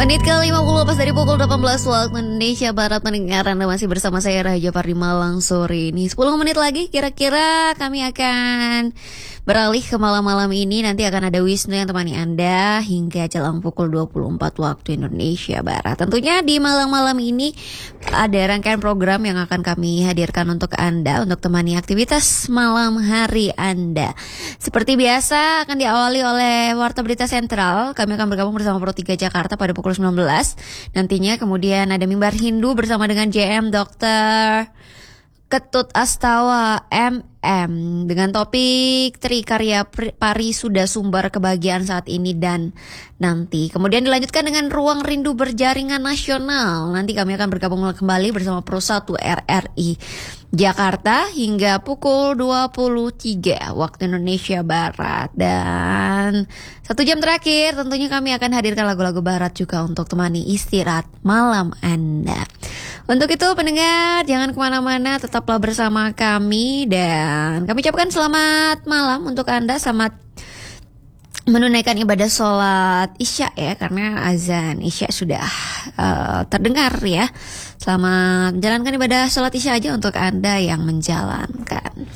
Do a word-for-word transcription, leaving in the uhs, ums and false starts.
Menit ke lima puluh pas dari pukul delapan belas waktu Indonesia Barat, mendengar Anda masih bersama saya Rahayu Pardi Malang sore ini. sepuluh menit lagi kira-kira kami akan beralih ke malam-malam ini. Nanti akan ada Wisnu yang temani Anda hingga jelang pukul dua puluh empat waktu Indonesia Barat. Tentunya di malam-malam ini ada rangkaian program yang akan kami hadirkan untuk Anda, untuk temani aktivitas malam hari Anda. Seperti biasa akan diawali oleh Warta Berita Sentral. Kami akan bergabung bersama Pro tiga Jakarta pada pukul sembilan belas. Nantinya kemudian ada Mimbar Hindu bersama dengan J M Dokter Ketut Astawa M M dengan topik Trikarya Pari Sudah Sumber Kebahagiaan Saat Ini dan Nanti. Kemudian dilanjutkan dengan Ruang Rindu Berjaringan Nasional. Nanti kami akan bergabung kembali bersama Pro satu R R I Jakarta hingga pukul dua puluh tiga waktu Indonesia Barat. Dan satu jam terakhir tentunya kami akan hadirkan lagu-lagu barat juga untuk temani istirahat malam Anda. Untuk itu pendengar jangan kemana-mana, tetaplah bersama kami dan kami ucapkan selamat malam untuk Anda, selamat menunaikan ibadah sholat Isya ya, karena azan Isya sudah uh, terdengar ya. Selamat menjalankan ibadah sholat Isya aja untuk Anda yang menjalankan.